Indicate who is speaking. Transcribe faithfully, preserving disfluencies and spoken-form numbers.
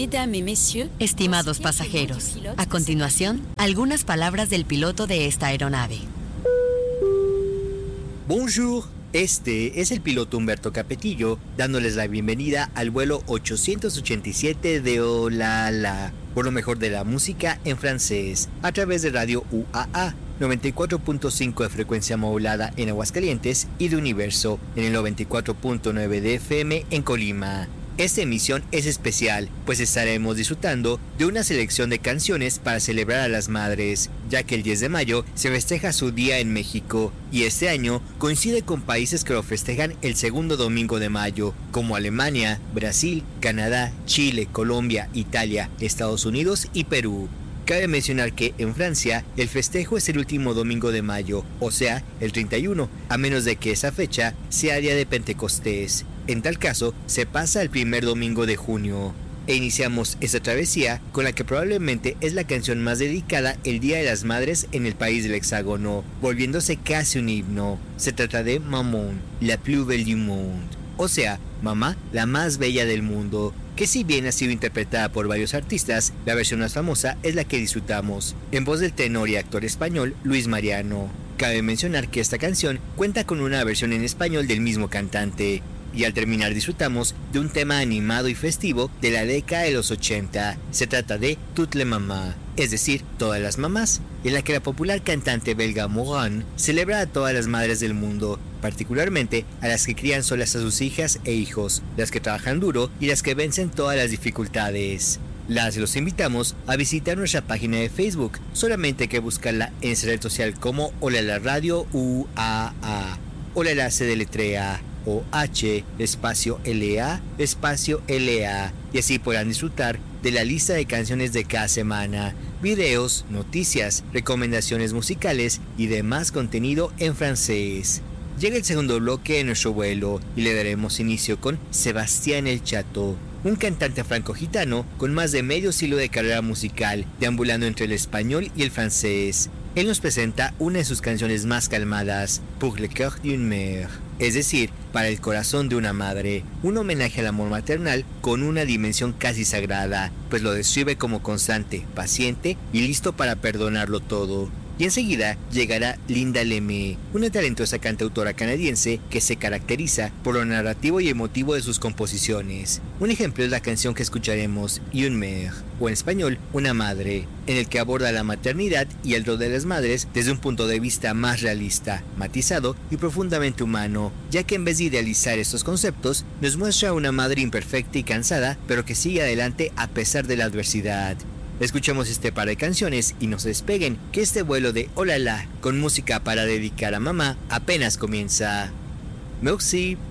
Speaker 1: Mesdames et messieurs,
Speaker 2: estimados pasajeros, a continuación, algunas palabras del piloto de esta aeronave.
Speaker 3: Bonjour, este es el piloto Humberto Capetillo, dándoles la bienvenida al vuelo ochocientos ochenta y siete de Olala, por lo mejor de la música en francés, a través de Radio U A A, noventa y cuatro punto cinco de frecuencia modulada en Aguascalientes y de Universo en el noventa y cuatro punto nueve de F M en Colima. Esta emisión es especial, pues estaremos disfrutando de una selección de canciones para celebrar a las madres, ya que el diez de mayo se festeja su día en México, y este año coincide con países que lo festejan el segundo domingo de mayo, como Alemania, Brasil, Canadá, Chile, Colombia, Italia, Estados Unidos y Perú. Cabe mencionar que en Francia el festejo es el último domingo de mayo, o sea, el treinta y uno, a menos de que esa fecha sea día de Pentecostés. En tal caso, se pasa al primer domingo de junio. E iniciamos esta travesía con la que probablemente es la canción más dedicada el Día de las Madres en el país del Hexágono, volviéndose casi un himno. Se trata de Maman, la plus belle du monde, o sea, Mamá, la más bella del mundo, que si bien ha sido interpretada por varios artistas, la versión más famosa es la que disfrutamos, en voz del tenor y actor español Luis Mariano. Cabe mencionar que esta canción cuenta con una versión en español del mismo cantante. Y al terminar disfrutamos de un tema animado y festivo de la década de los ochenta. Se trata de Toutes les mamans, es decir, todas las mamás, en la que la popular cantante belga Morane celebra a todas las madres del mundo, particularmente a las que crían solas a sus hijas e hijos, las que trabajan duro y las que vencen todas las dificultades. Las los invitamos a visitar nuestra página de Facebook, solamente hay que buscarla en esa red social como Olala Radio U A A. Olala se deletrea O H espacio L A espacio L A, y así podrán disfrutar de la lista de canciones de cada semana, videos, noticias, recomendaciones musicales y demás contenido en francés. Llega el segundo bloque de nuestro vuelo y le daremos inicio con Sebastián el Chato, un cantante franco-gitano con más de medio siglo de carrera musical, deambulando entre el español y el francés. Él nos presenta una de sus canciones más calmadas, Pour le cœur d'une mère, es decir, para el corazón de una madre, un homenaje al amor maternal con una dimensión casi sagrada, pues lo describe como constante, paciente y listo para perdonarlo todo. Y enseguida llegará Linda Lemay, una talentosa cantautora canadiense que se caracteriza por lo narrativo y emotivo de sus composiciones. Un ejemplo es la canción que escucharemos, Une mère, o en español, Una madre, en el que aborda la maternidad y el rol de las madres desde un punto de vista más realista, matizado y profundamente humano, ya que en vez de idealizar estos conceptos, nos muestra a una madre imperfecta y cansada, pero que sigue adelante a pesar de la adversidad. Escuchemos este par de canciones y no se despeguen, que este vuelo de Olala con música para dedicar a mamá apenas comienza. Merci.